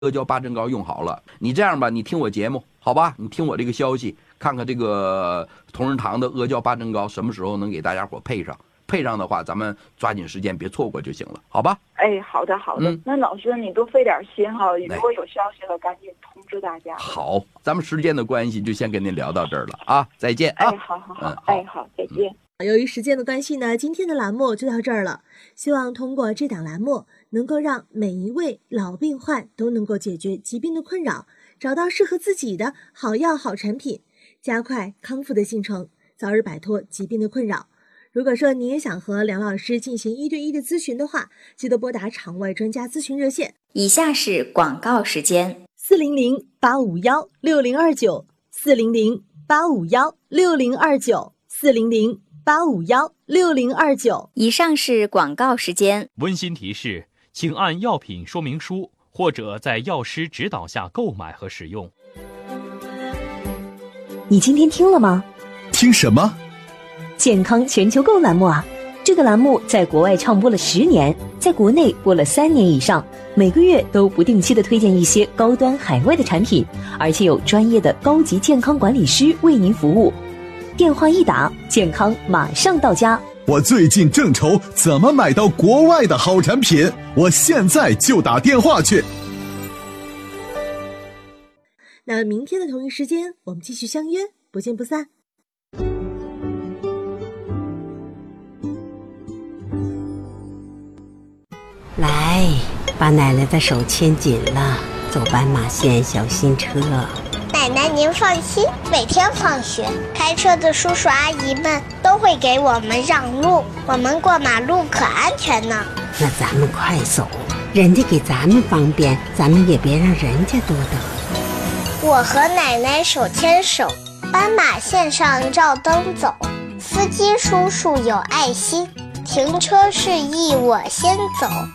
阿胶八珍膏用好了。你这样吧，你听我节目好吧，你听我这个消息，看看这个同仁堂的阿胶八珍膏什么时候能给大家伙配上。配上的话，咱们抓紧时间，别错过就行了，好吧？ 哎，好的好的。那老师你多费点心哈，如果有消息了，赶紧通知大家。 好，咱们时间的关系，就先跟您聊到这儿了啊，再见啊！ 哎，好，哎，好，再见。 由于时间的关系呢，今天的栏目就到这儿了。希望通过这档栏目，能够让每一位老病患都能够解决疾病的困扰，找到适合自己的好药好产品，加快康复的进程，早日摆脱疾病的困扰。如果说你也想和梁老师进行1对1的咨询的话，记得拨打场外专家咨询热线。 以下是广告时间 ：400-851-6029，400-851-6029。 以上是广告时间。 温馨提示，请按药品说明书或者在药师指导下购买和使用。 你今天听了吗？ 听什么？ 健康全球购栏目啊！这个栏目在国外唱播了10年，在国内播了3年以上，每个月都不定期的推荐一些高端海外的产品，而且有专业的高级健康管理师为您服务。电话一打，健康马上到家。 我最近正愁怎么买到国外的好产品，我现在就打电话去。 那明天的同一时间，我们继续相约，不见不散。 来，把奶奶的手牵紧了，走斑马线，小心车。 奶奶您放心，每天放学，开车的叔叔阿姨们都会给我们让路，我们过马路可安全呢。 那咱们快走，人家给咱们方便，咱们也别让人家多等。 我和奶奶手牵手，斑马线上照灯走，司机叔叔有爱心，停车示意我先走。